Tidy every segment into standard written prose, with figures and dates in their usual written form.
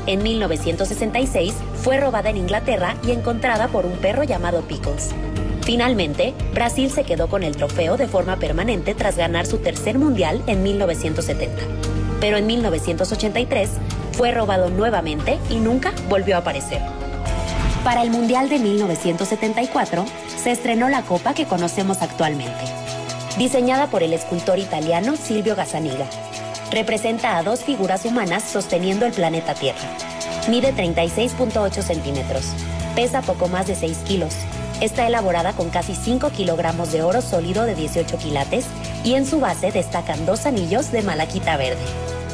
En 1966 fue robada en Inglaterra y encontrada por un perro llamado Pickles. Finalmente, Brasil se quedó con el trofeo de forma permanente tras ganar su tercer mundial en 1970. Pero en 1983 fue robado nuevamente y nunca volvió a aparecer. Para el Mundial de 1974 se estrenó la copa que conocemos actualmente, diseñada por el escultor italiano Silvio Gazzaniga. Representa a dos figuras humanas sosteniendo el planeta Tierra. Mide 36.8 centímetros, pesa poco más de 6 kilos. Está elaborada con casi 5 kilogramos de oro sólido de 18 quilates y en su base destacan 2 anillos de malaquita verde.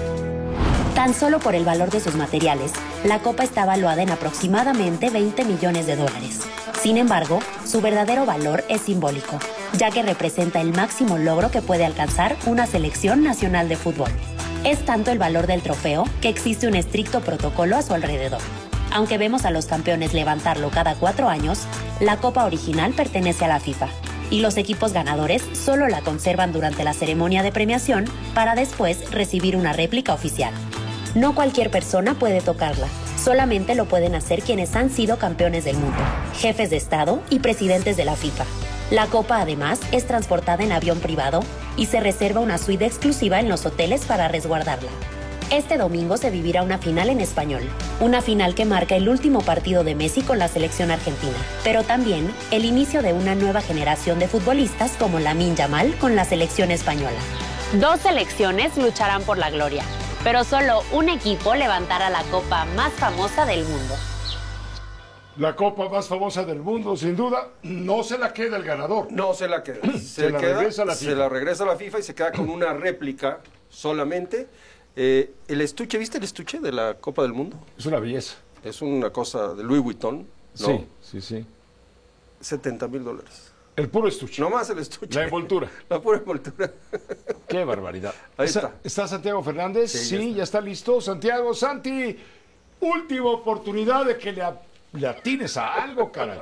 Tan solo por el valor de sus materiales, la copa está valuada en aproximadamente $20 millones. Sin embargo, su verdadero valor es simbólico, ya que representa el máximo logro que puede alcanzar una selección nacional de fútbol. Es tanto el valor del trofeo que existe un estricto protocolo a su alrededor. Aunque vemos a los campeones levantarlo cada 4 años, la copa original pertenece a la FIFA y los equipos ganadores solo la conservan durante la ceremonia de premiación para después recibir una réplica oficial. No cualquier persona puede tocarla, solamente lo pueden hacer quienes han sido campeones del mundo, jefes de Estado y presidentes de la FIFA. La copa además es transportada en avión privado y se reserva una suite exclusiva en los hoteles para resguardarla. Este domingo se vivirá una final en español, una final que marca el último partido de Messi con la selección argentina, pero también el inicio de una nueva generación de futbolistas como Lamine Yamal con la selección española. 2 selecciones lucharán por la gloria, pero solo un equipo levantará la copa más famosa del mundo. La copa más famosa del mundo, sin duda, no se la queda el ganador. No se la queda. Se la regresa a la FIFA. Se la regresa a la FIFA y se queda con una réplica solamente. El estuche, ¿viste el estuche de la Copa del Mundo? Es una belleza. Es una cosa de Louis Vuitton, ¿no? Sí. $70,000. El puro estuche. No más el estuche. La envoltura. La pura envoltura. Qué barbaridad. Ahí está. ¿Está Santiago Fernández? Sí, ya está listo. Santiago, Santi, última oportunidad de que le atines a algo, caray.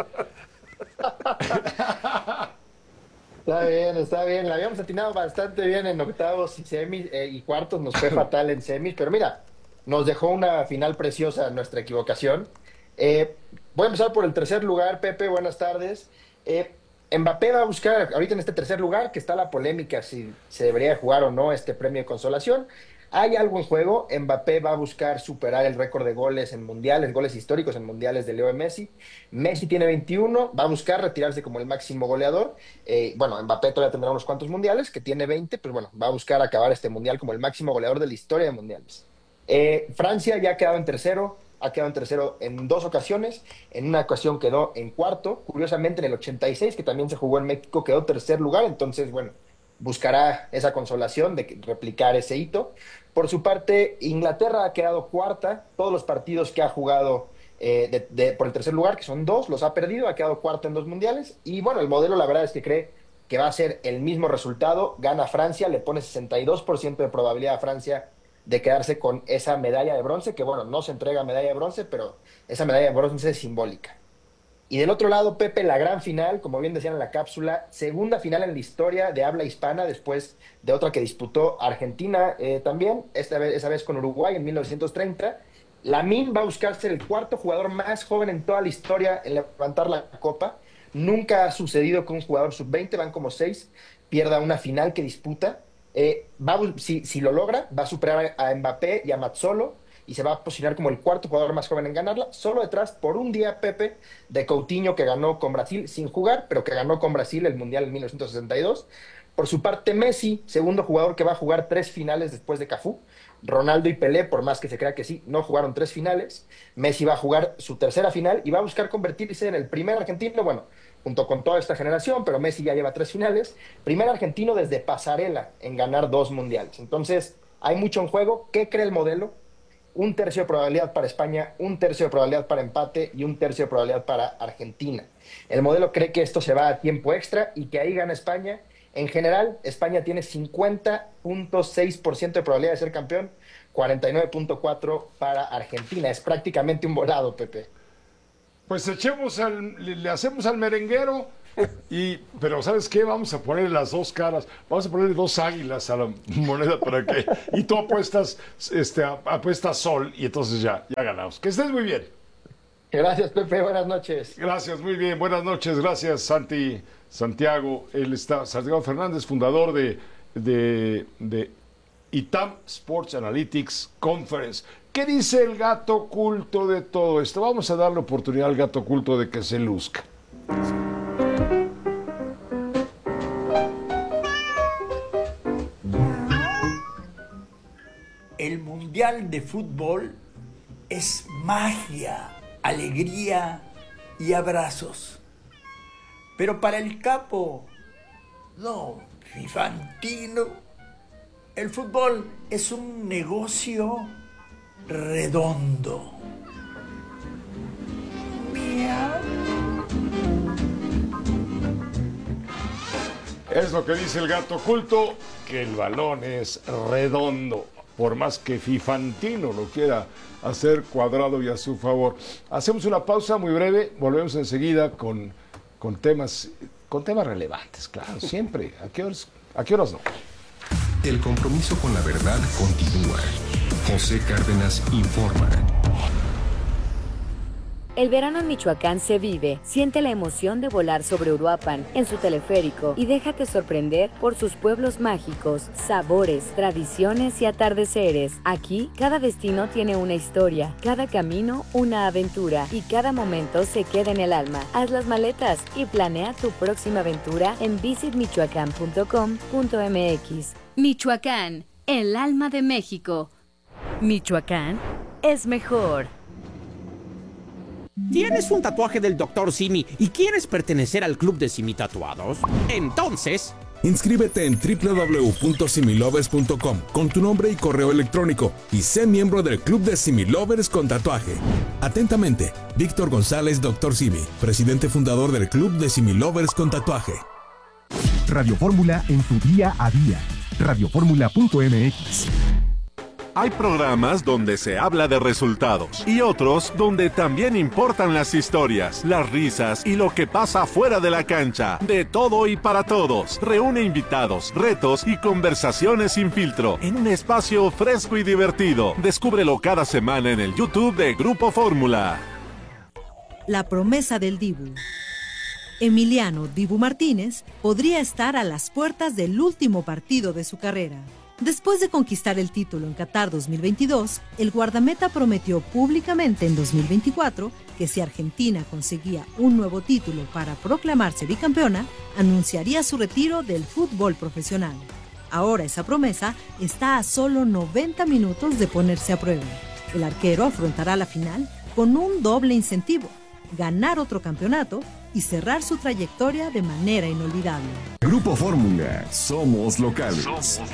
Está bien. La habíamos atinado bastante bien en octavos y semis y cuartos. Nos fue fatal en semis, pero mira, nos dejó una final preciosa nuestra equivocación. Voy a empezar por el tercer lugar, Pepe, buenas tardes. Mbappé va a buscar, ahorita en este tercer lugar, que está la polémica si se debería jugar o no este premio de consolación. Hay algo en juego. Mbappé va a buscar superar el récord de goles en mundiales, goles históricos en mundiales de Leo Messi. Messi tiene 21, va a buscar retirarse como el máximo goleador. Mbappé todavía tendrá unos cuantos mundiales, que tiene 20, pues bueno, va a buscar acabar este mundial como el máximo goleador de la historia de mundiales. Francia ya ha quedado en 2 ocasiones. En una ocasión quedó en cuarto. Curiosamente, en el 86, que también se jugó en México, quedó tercer lugar. Entonces, bueno, buscará esa consolación de replicar ese hito. Por su parte, Inglaterra ha quedado cuarta. Todos los partidos que ha jugado por el tercer lugar, que son 2, los ha perdido. Ha quedado cuarta en 2 mundiales. Y bueno, el modelo, la verdad es que cree que va a ser el mismo resultado. Gana Francia, le pone 62% de probabilidad a Francia de quedarse con esa medalla de bronce, que bueno, no se entrega medalla de bronce, pero esa medalla de bronce es simbólica. Y del otro lado, Pepe, la gran final, como bien decían en la cápsula, segunda final en la historia de habla hispana, después de otra que disputó Argentina también, esa vez con Uruguay en 1930. Lamine va a buscar ser el 4º jugador más joven en toda la historia en levantar la copa. Nunca ha sucedido que un jugador sub-20, van como 6, pierda una final que disputa. Si lo logra, va a superar a Mbappé y a Mazzolo y se va a posicionar como el 4º jugador más joven en ganarla, solo detrás por un día, Pepe, de Coutinho, que ganó con Brasil sin jugar, pero que ganó con Brasil el Mundial en 1962. Por su parte, Messi, segundo jugador que va a jugar 3 finales después de Cafú. Ronaldo y Pelé, por más que se crea que sí, no jugaron 3 finales. Messi va a jugar su tercera final y va a buscar convertirse en el primer argentino, bueno, junto con toda esta generación, pero Messi ya lleva 3 finales, primer argentino desde Pasarela en ganar 2 mundiales. Entonces, hay mucho en juego. ¿Qué cree el modelo? 1/3 de probabilidad para España, 1/3 de probabilidad para empate y 1/3 de probabilidad para Argentina. El modelo cree que esto se va a tiempo extra y que ahí gana España. En general, España tiene 50.6% de probabilidad de ser campeón, 49.4% para Argentina. Es prácticamente un volado, Pepe. Pues le hacemos al merenguero Pero ¿sabes qué? Vamos a poner las dos caras, vamos a ponerle dos águilas a la moneda para que... Y tú apuestas, apuestas sol y entonces ya ganamos. Que estés muy bien. Gracias, Pepe. Buenas noches. Gracias, muy bien. Buenas noches. Gracias, Santiago. Él está, Santiago Fernández, fundador de ITAM Sports Analytics Conference. ¿Qué dice el gato oculto de todo esto? Vamos a darle oportunidad al gato oculto de que se luzca. El Mundial de Fútbol es magia, alegría y abrazos. Pero para el capo, no, Fifantino, el fútbol es un negocio redondo. Miau. Es lo que dice el gato oculto, que el balón es redondo, por más que Fifantino lo quiera hacer cuadrado y a su favor. Hacemos una pausa muy breve, volvemos enseguida con temas relevantes, claro, siempre. ¿A qué horas no? El compromiso con la verdad continúa. José Cárdenas informa. El verano en Michoacán se vive. Siente la emoción de volar sobre Uruapan en su teleférico y déjate sorprender por sus pueblos mágicos, sabores, tradiciones y atardeceres. Aquí, cada destino tiene una historia, cada camino una aventura y cada momento se queda en el alma. Haz las maletas y planea tu próxima aventura en visitmichoacán.com.mx. Michoacán, el alma de México. Michoacán es mejor. ¿Tienes un tatuaje del Dr. Simi y quieres pertenecer al club de Simi Tatuados? Entonces... inscríbete en www.similovers.com con tu nombre y correo electrónico y sé miembro del club de Simi Lovers con tatuaje. Atentamente, Víctor González, Dr. Simi, presidente fundador del club de Simi Lovers con tatuaje. Radio Fórmula en tu día a día. Radioformula.mx. Hay programas donde se habla de resultados y otros donde también importan las historias, las risas y lo que pasa fuera de la cancha. De todo y para todos. Reúne invitados, retos y conversaciones sin filtro en un espacio fresco y divertido. Descúbrelo cada semana en el YouTube de Grupo Fórmula. La promesa del Dibu. Emiliano Dibu Martínez podría estar a las puertas del último partido de su carrera. Después de conquistar el título en Qatar 2022, el guardameta prometió públicamente en 2024 que si Argentina conseguía un nuevo título para proclamarse bicampeona, anunciaría su retiro del fútbol profesional. Ahora esa promesa está a solo 90 minutos de ponerse a prueba. El arquero afrontará la final con un doble incentivo: ganar otro campeonato y cerrar su trayectoria de manera inolvidable. Grupo Fórmula, somos locales.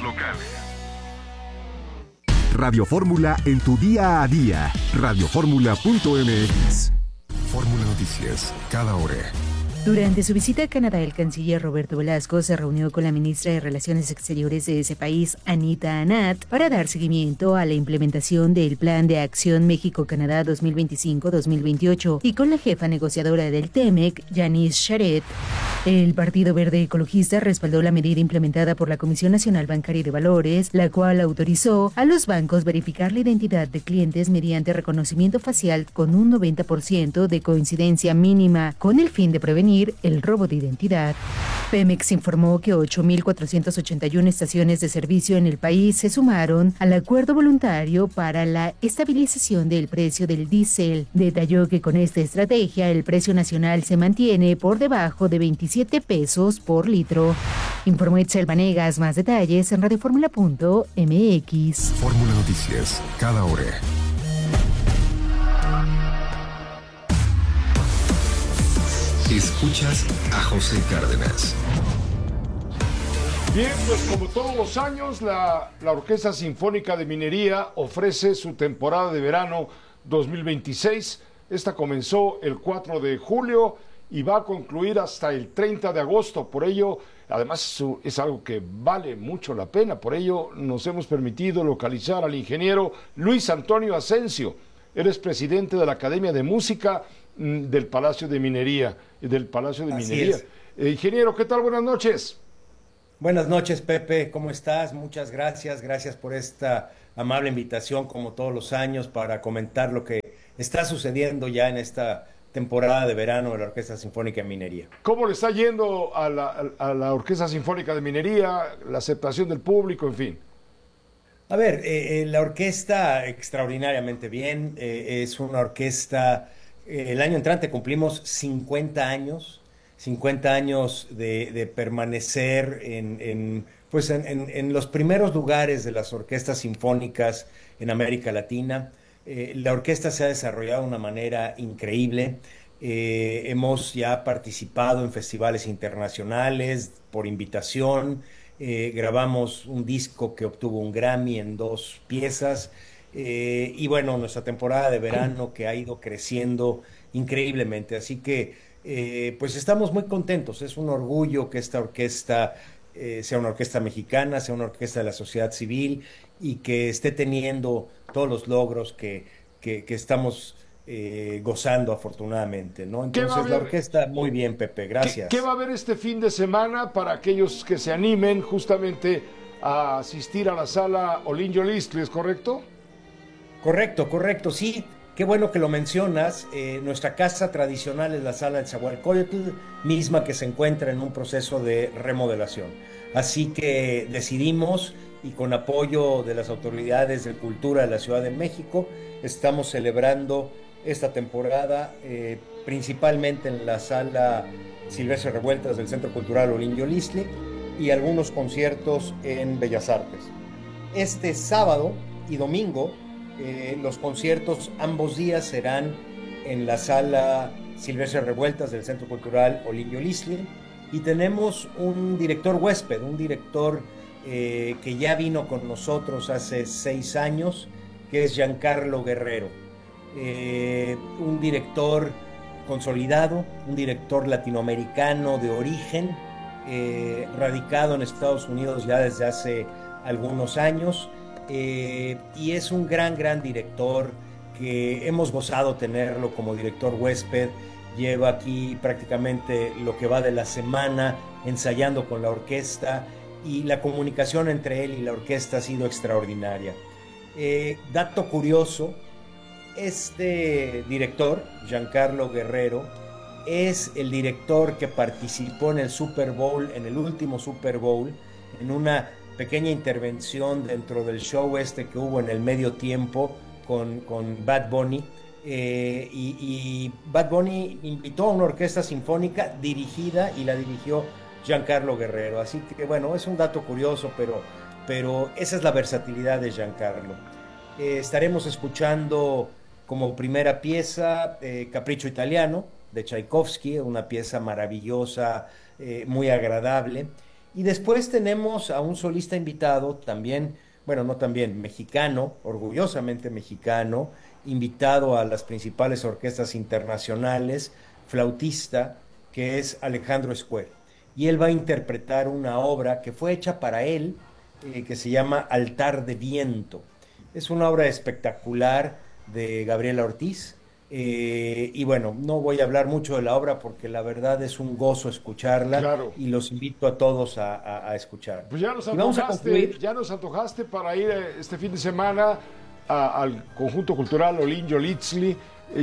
Radio Fórmula en tu día a día. Radioformula.mx. Fórmula Noticias, cada hora. Durante su visita a Canadá, el canciller Roberto Velasco se reunió con la ministra de Relaciones Exteriores de ese país, Anita Anat, para dar seguimiento a la implementación del Plan de Acción México-Canadá 2025-2028 y con la jefa negociadora del TEMEC, Janice Charette. El Partido Verde Ecologista respaldó la medida implementada por la Comisión Nacional Bancaria y de Valores, la cual autorizó a los bancos verificar la identidad de clientes mediante reconocimiento facial con un 90% de coincidencia mínima, con el fin de prevenir el robo de identidad. Pemex informó que 8.481 estaciones de servicio en el país se sumaron al acuerdo voluntario para la estabilización del precio del diésel. Detalló que con esta estrategia el precio nacional se mantiene por debajo de 27 pesos por litro. Informó Itzel Vanegas. Más detalles en radioformula.mx. Fórmula Noticias, cada hora. Escuchas a José Cárdenas. Bien, pues como todos los años, la Orquesta Sinfónica de Minería ofrece su temporada de verano 2026. Esta comenzó el 4 de julio y va a concluir hasta el 30 de agosto. Por ello, además es algo que vale mucho la pena. Por ello, nos hemos permitido localizar al ingeniero Luis Antonio Asensio. Él es presidente de la Academia de Música del Palacio de Minería. Ingeniero, ¿qué tal? Buenas noches. Buenas noches, Pepe, ¿cómo estás? Muchas gracias, gracias por esta amable invitación, como todos los años, para comentar lo que está sucediendo ya en esta temporada de verano de la Orquesta Sinfónica de Minería. ¿Cómo le está yendo a la Orquesta Sinfónica de Minería, la aceptación del público, en fin? A ver, la orquesta extraordinariamente bien, es una orquesta, el año entrante cumplimos 50 años de permanecer en los primeros lugares de las orquestas sinfónicas en América Latina. La orquesta se ha desarrollado de una manera increíble. Hemos ya participado en festivales internacionales por invitación. Grabamos un disco que obtuvo un Grammy en 2 piezas. Y bueno, nuestra temporada de verano que ha ido creciendo increíblemente. Así que pues estamos muy contentos. Es un orgullo que esta orquesta sea una orquesta mexicana, sea una orquesta de la sociedad civil y que esté teniendo todos los logros que estamos gozando afortunadamente, ¿no? Entonces la orquesta muy bien, Pepe, gracias. ¿Qué va a haber este fin de semana para aquellos que se animen justamente a asistir a la sala Olinjo Listli, ¿es correcto? Correcto, sí. Qué bueno que lo mencionas. Nuestra casa tradicional es la sala del Zahualcóyotl, misma que se encuentra en un proceso de remodelación. Así que decidimos, y con apoyo de las autoridades de cultura de la Ciudad de México, estamos celebrando esta temporada principalmente en la sala Silvestre Revueltas del Centro Cultural Olinjo Listli y algunos conciertos en Bellas Artes. Este sábado y domingo los conciertos ambos días serán en la sala Silvestre Revueltas del Centro Cultural Olinjo Listli y tenemos un director huésped, un director que ya vino con nosotros hace 6 años, que es Giancarlo Guerrero, un director consolidado, un director latinoamericano de origen, radicado en Estados Unidos ya desde hace algunos años. Y es un gran director que hemos gozado tenerlo como director huésped. Lleva aquí prácticamente lo que va de la semana ensayando con la orquesta y la comunicación entre él y la orquesta ha sido extraordinaria. Dato curioso, este director, Giancarlo Guerrero, es el director que participó en el Super Bowl, en el último Super Bowl, en una pequeña intervención dentro del show que hubo en el medio tiempo con Bad Bunny, y Bad Bunny invitó a una orquesta sinfónica dirigida y la dirigió Giancarlo Guerrero, así que bueno, es un dato curioso, pero esa es la versatilidad de Giancarlo. Estaremos escuchando como primera pieza Capricho Italiano de Tchaikovsky, una pieza maravillosa, muy agradable. Y después tenemos a un solista invitado, también, bueno, no también, mexicano, orgullosamente mexicano, invitado a las principales orquestas internacionales, flautista, que es Alejandro Escuer. Y él va a interpretar una obra que fue hecha para él, que se llama Altar de Viento. Es una obra espectacular de Gabriela Ortiz. Y bueno, no voy a hablar mucho de la obra porque la verdad es un gozo escucharla, claro, y los invito a todos a escuchar. Pues ya nos antojaste para ir este fin de semana al conjunto cultural Olinjo Listli,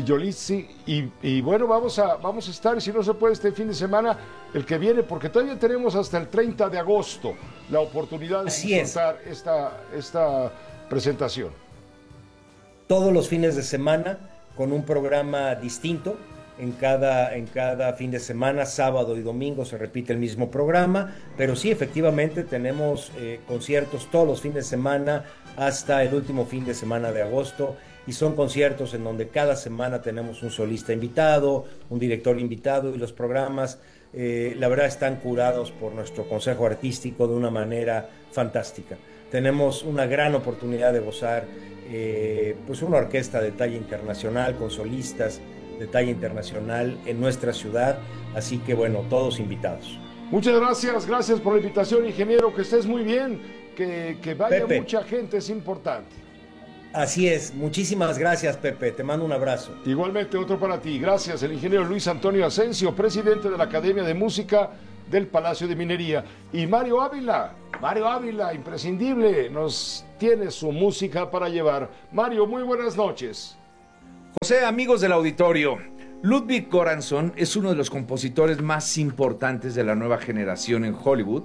y bueno, vamos a estar, y si no se puede este fin de semana, el que viene, porque todavía tenemos hasta el 30 de agosto la oportunidad de disfrutar esta presentación. Todos los fines de semana, con un programa distinto. En cada fin de semana, sábado y domingo, se repite el mismo programa, pero sí, efectivamente, tenemos conciertos todos los fines de semana hasta el último fin de semana de agosto, y son conciertos en donde cada semana tenemos un solista invitado, un director invitado, y los programas, la verdad, están curados por nuestro consejo artístico de una manera fantástica. Tenemos una gran oportunidad de gozar pues una orquesta de talla internacional, con solistas de talla internacional en nuestra ciudad, así que bueno, todos invitados. Muchas gracias por la invitación, ingeniero, que estés muy bien, que vaya Pepe. Mucha gente, es importante. Así es, muchísimas gracias, Pepe, te mando un abrazo. Igualmente, otro para ti. Gracias, el ingeniero Luis Antonio Asensio, presidente de la Academia de Música del Palacio de Minería. Y Mario Ávila, imprescindible, nos tiene su música para llevar. Mario, muy buenas noches. José, amigos del auditorio, Ludwig Göransson es uno de los compositores más importantes de la nueva generación en Hollywood.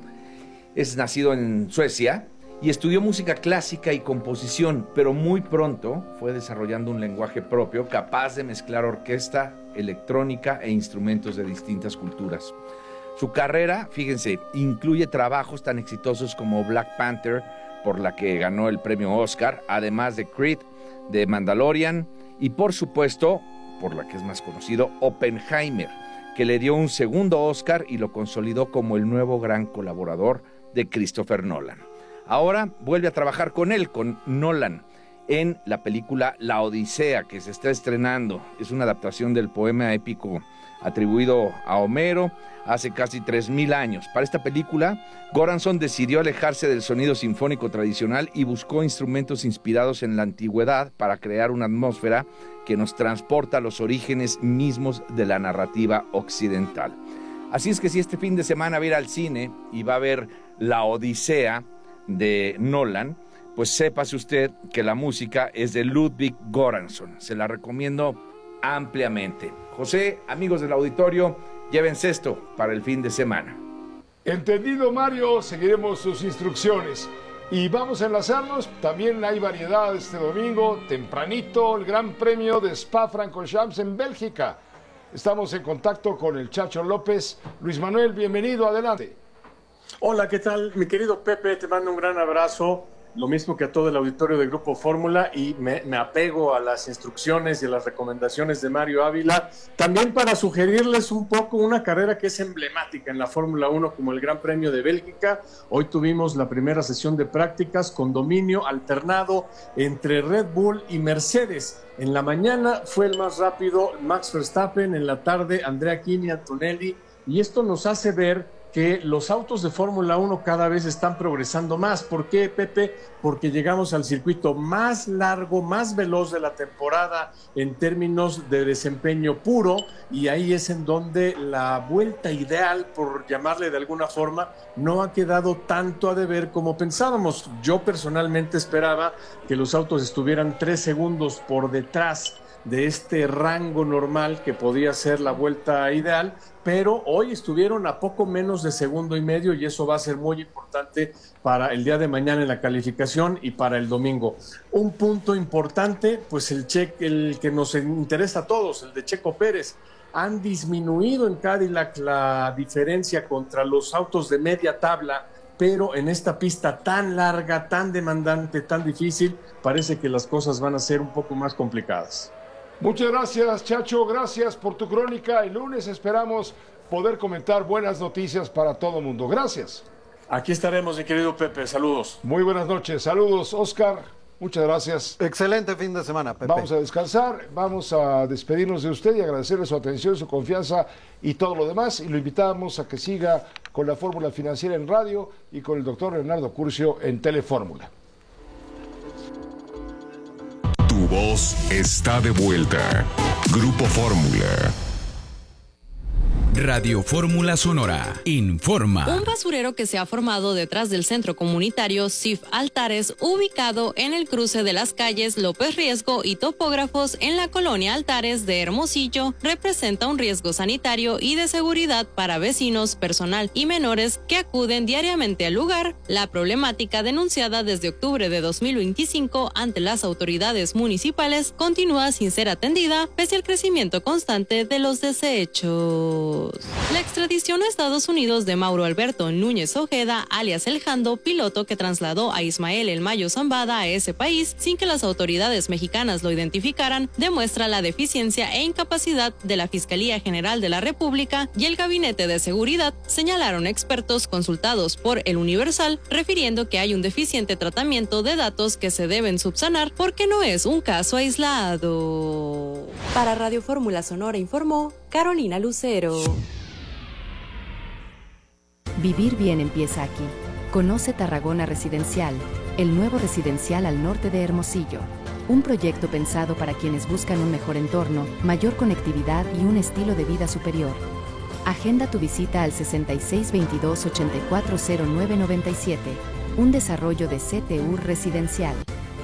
Es nacido en Suecia y estudió música clásica y composición, pero muy pronto fue desarrollando un lenguaje propio capaz de mezclar orquesta, electrónica e instrumentos de distintas culturas. Su carrera, fíjense, incluye trabajos tan exitosos como Black Panther, por la que ganó el premio Oscar, además de Creed, de Mandalorian y, por supuesto, por la que es más conocido, Oppenheimer, que le dio un segundo Oscar y lo consolidó como el nuevo gran colaborador de Christopher Nolan. Ahora vuelve a trabajar con Nolan, en la película La Odisea, que se está estrenando. Es una adaptación del poema épico atribuido a Homero hace casi 3,000 años. Para esta película, Göransson decidió alejarse del sonido sinfónico tradicional y buscó instrumentos inspirados en la antigüedad para crear una atmósfera que nos transporta a los orígenes mismos de la narrativa occidental. Así es que si este fin de semana va a ir al cine y va a ver La Odisea de Nolan, pues sépase usted que la música es de Ludwig Göransson. Se la recomiendo ampliamente. José, amigos del auditorio, llévense esto para el fin de semana. Entendido, Mario, seguiremos sus instrucciones. Y vamos a enlazarnos, también hay variedad este domingo, tempranito, el Gran Premio de Spa-Francorchamps en Bélgica. Estamos en contacto con el Chacho López. Luis Manuel, bienvenido, adelante. Hola, ¿qué tal? Mi querido Pepe, te mando un gran abrazo, lo mismo que a todo el auditorio de Grupo Fórmula, y me apego a las instrucciones y a las recomendaciones de Mario Ávila, también para sugerirles un poco una carrera que es emblemática en la Fórmula 1 como el Gran Premio de Bélgica. Hoy tuvimos la primera sesión de prácticas con dominio alternado entre Red Bull y Mercedes. En la mañana fue el más rápido Max Verstappen, en la tarde Andrea Chini, Antonelli, y esto nos hace ver que los autos de Fórmula 1 cada vez están progresando más. ¿Por qué, Pepe? Porque llegamos al circuito más largo, más veloz de la temporada en términos de desempeño puro, y ahí es en donde la vuelta ideal, por llamarle de alguna forma, no ha quedado tanto a deber como pensábamos. Yo personalmente esperaba que los autos estuvieran 3 segundos por detrás de este rango normal que podía ser la vuelta ideal, pero hoy estuvieron a poco menos de 1,5 segundos, y eso va a ser muy importante para el día de mañana en la calificación y para el domingo. Un punto importante, pues el que nos interesa a todos, el de Checo Pérez. Han disminuido en Cadillac la diferencia contra los autos de media tabla, pero en esta pista tan larga, tan demandante, tan difícil, parece que las cosas van a ser un poco más complicadas. Muchas gracias, Chacho, gracias por tu crónica. El lunes esperamos poder comentar buenas noticias para todo el mundo. Gracias. Aquí estaremos, mi querido Pepe, saludos. Muy buenas noches, saludos, Oscar, muchas gracias. Excelente fin de semana, Pepe. Vamos a descansar, vamos a despedirnos de usted y agradecerle su atención, su confianza y todo lo demás, y lo invitamos a que siga con la Fórmula Financiera en radio y con el doctor Leonardo Curcio en Telefórmula. Tu voz está de vuelta. Grupo Fórmula. Radio Fórmula Sonora informa. Un basurero que se ha formado detrás del centro comunitario CIF Altares, ubicado en el cruce de las calles López Riesgo y Topógrafos en la colonia Altares de Hermosillo, representa un riesgo sanitario y de seguridad para vecinos, personal y menores que acuden diariamente al lugar. La problemática, denunciada desde octubre de 2025 ante las autoridades municipales, continúa sin ser atendida pese al crecimiento constante de los desechos. La extradición a Estados Unidos de Mauro Alberto Núñez Ojeda, alias El Jando, piloto que trasladó a Ismael El Mayo Zambada a ese país sin que las autoridades mexicanas lo identificaran, demuestra la deficiencia e incapacidad de la Fiscalía General de la República y el Gabinete de Seguridad, señalaron expertos consultados por El Universal, refiriendo que hay un deficiente tratamiento de datos que se deben subsanar porque no es un caso aislado. Para Radio Fórmula Sonora informó Carolina Lucero. Vivir bien empieza aquí. Conoce Tarragona Residencial, el nuevo residencial al norte de Hermosillo. Un proyecto pensado para quienes buscan un mejor entorno, mayor conectividad y un estilo de vida superior. Agenda tu visita al 6622-840997, un desarrollo de CTU Residencial.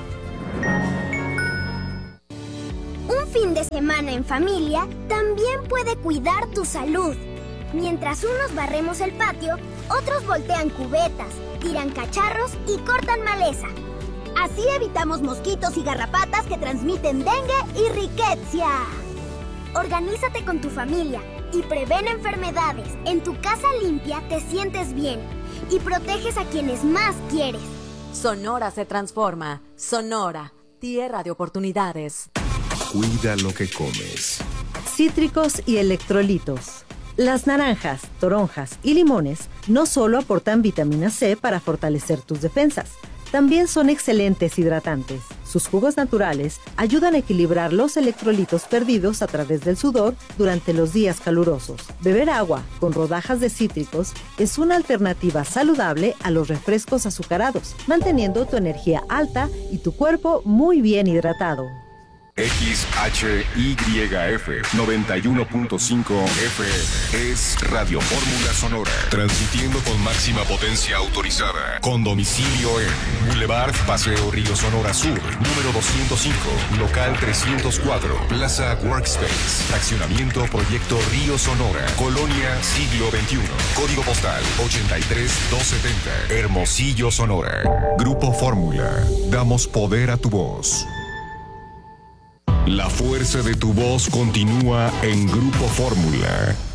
Un fin de semana en familia también puede cuidar tu salud. Mientras unos barremos el patio, otros voltean cubetas, tiran cacharros y cortan maleza. Así evitamos mosquitos y garrapatas que transmiten dengue y riqueza. Organízate con tu familia y prevén enfermedades. En tu casa limpia te sientes bien y proteges a quienes más quieres. Sonora se transforma. Sonora, tierra de oportunidades. Cuida lo que comes. Cítricos y electrolitos. Las naranjas, toronjas y limones no solo aportan vitamina C para fortalecer tus defensas, también son excelentes hidratantes. Sus jugos naturales ayudan a equilibrar los electrolitos perdidos a través del sudor durante los días calurosos. Beber agua con rodajas de cítricos es una alternativa saludable a los refrescos azucarados, manteniendo tu energía alta y tu cuerpo muy bien hidratado. XHYF 91.5 FM es Radio Fórmula Sonora, transmitiendo con máxima potencia autorizada, con domicilio en Boulevard Paseo Río Sonora Sur, número 205, local 304, Plaza Workspace, fraccionamiento Proyecto Río Sonora, Colonia Siglo XXI, código postal 83270, Hermosillo, Sonora. Grupo Fórmula, damos poder a tu voz. La fuerza de tu voz continúa en Grupo Fórmula.